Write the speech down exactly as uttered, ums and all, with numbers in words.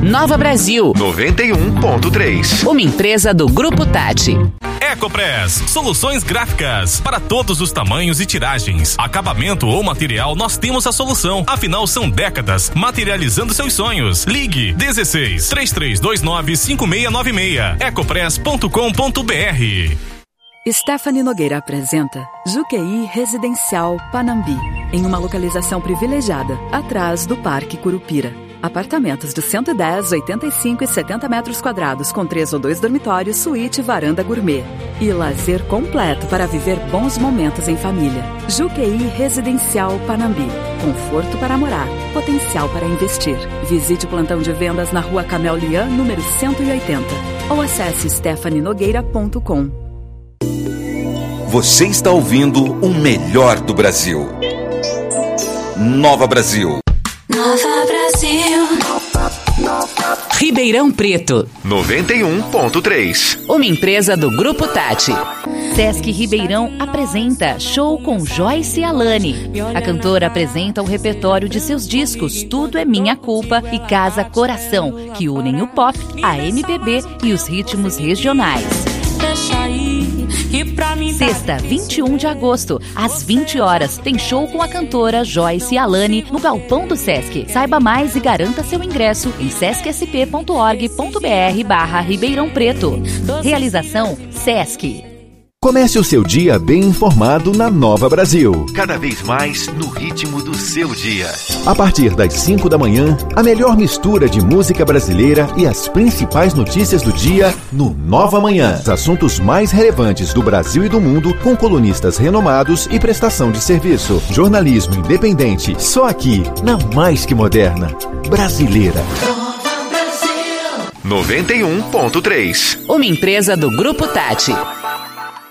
Nova Brasil noventa e um ponto três. Uma empresa do Grupo Tati. Ecopress, soluções gráficas para todos os tamanhos e tiragens. Acabamento ou material, nós temos a solução. Afinal, são décadas materializando seus sonhos. Ligue dezesseis, três três dois nove, cinco seis nove seis. ecopress ponto com ponto br. Stephanie Nogueira apresenta Juqueí Residencial Panambi, em uma localização privilegiada, atrás do Parque Curupira. Apartamentos de cento e dez, oitenta e cinco e setenta metros quadrados, com três ou dois dormitórios, suíte e varanda gourmet. E lazer completo para viver bons momentos em família. Juqueí Residencial Panambi. Conforto para morar, potencial para investir. Visite o plantão de vendas na Rua Camel Lian, número cento e oitenta. Ou acesse stephanie nogueira ponto com. Você está ouvindo o melhor do Brasil. Nova Brasil. Nova Brasil. Ribeirão Preto noventa e um ponto três. Uma empresa do Grupo Tati. Sesc Ribeirão apresenta show com Joyce Alane. A cantora apresenta o repertório de seus discos Tudo é Minha Culpa e Casa Coração, que unem o pop, a M P B e os ritmos regionais. Sexta, vinte e um de agosto, às vinte horas, tem show com a cantora Joyce Alane no Galpão do Sesc. Saiba mais e garanta seu ingresso em sesc s p ponto org ponto b r barra Ribeirão Preto. Realização Sesc. Comece o seu dia bem informado na Nova Brasil. Cada vez mais no ritmo do seu dia. A partir das cinco da manhã, a melhor mistura de música brasileira e as principais notícias do dia no Nova Manhã. Os assuntos mais relevantes do Brasil e do mundo, com colunistas renomados e prestação de serviço. Jornalismo independente, só aqui, na Mais Que Moderna. Brasileira. noventa e um ponto três. Uma empresa do Grupo Tati.